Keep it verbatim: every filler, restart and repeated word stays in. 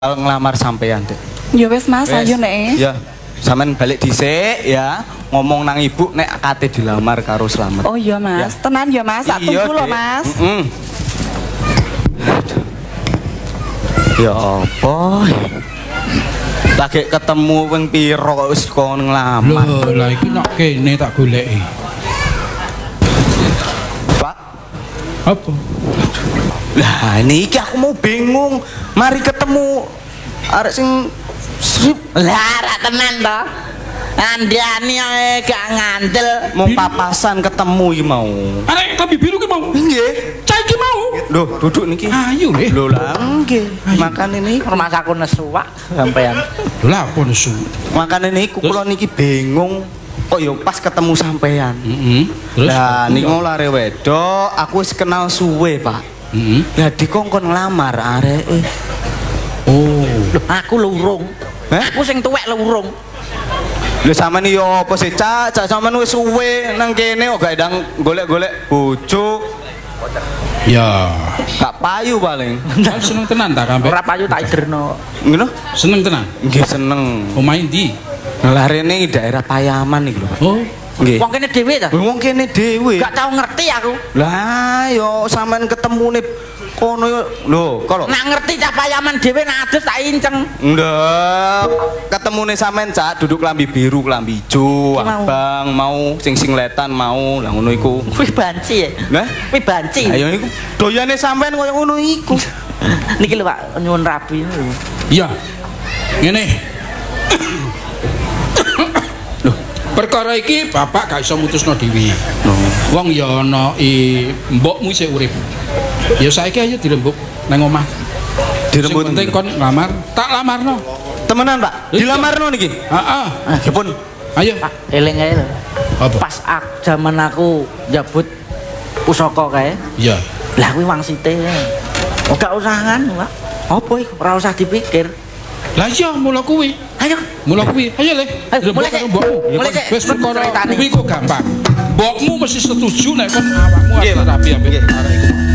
ngelamar sampean, Dek. Ya wis Mas, ayo nek. Ya. Sampean balik dhisik ya. Ngomong nang ibu nek kate dilamar karo Slamet. Oh iya Mas, ya. Tenan ya Mas, tak tunggu lho Mas. Heeh. Ya apa? Lagi ketemu wing piro kok wis kon nglamar. Lho, lah iki nek kene tak goleki. Pak. Apa? Lah niki aku mau bingung. Mari ketemu arek sing srip. Lah ra tenan to. Andani ae gak ngandel Mau papasan ketemu iki mau. Arek klambi biru ki mau. Nggih. Cah iki mau. Loh, duduk niki. Ayo le. Lho lah nggih. Makane niki rumah aku nesuwak sampean. Lho lah apa nesu. makane niku kula niki bingung. Kok ya pas ketemu sampean. Heeh. Terus Lah niku lare wedok, aku wis kenal suwe, Pak. heeh. Lah dikongkon nglamar areke. Oh. Loh, aku lurung. Hah? Aku sing tuwek lurung. Lho sampean yo apa sih, Cak? Cak sampean wis suwe nang kene kok gak ndang golek-golek bojo. Ya. Gak payu paling. Aku seneng tenan tak kampe. Ora payu tak iderno. Ngono? Seneng tenan. Nggih seneng. Omahe ndi? Lah rene daerah Payaman iki lho. Oh. Nggih. Wong kene dhewe ta? Wong kene dhewe. Gak tau ngerti aku. Lah yo sampean ketemune kono yo lho, kok Nak ngerti cah Payaman dhewe nak adus tak inceng. ndak ketemune sampean Cak duduk lambi biru lambi ijo abang mau sing singletan mau lah ngono iku. Kuwi banci ya. Nah, Kuwi banci. ayo iku doyane sampean koyo ngono iku. Niki lho Pak, nyuwun rabi. Iya. Ngene. Loh, perkara iki bapak gak iso mutusno dhewe. Wong ya ana i mbokmu isih urip. Ya saiki ayo dirembuk nang omah. Dirembuk Sing penting kon lamar, tak lamarno. temenan Pak, dilamarno niki. Heeh. Nggih pun. Ayo. Pak, eling ae lho. Apa? Pas ak jaman aku njabut pusaka kae. Iya. Lah kuwi wangsite. Oh gak usah kan, Pak. Apa iku? Ora usah dipikir. Lah iya mula kuwi. Ayo. Mula kuwi. Ayo le. Ayo, mulai, karo Cek. mbokmu. Mulai, Cek. Wis perkara Ceritane. kuwi kok gampang. Mbokmu mesti setuju nek kon awakmu arep rapi ambek arek iku.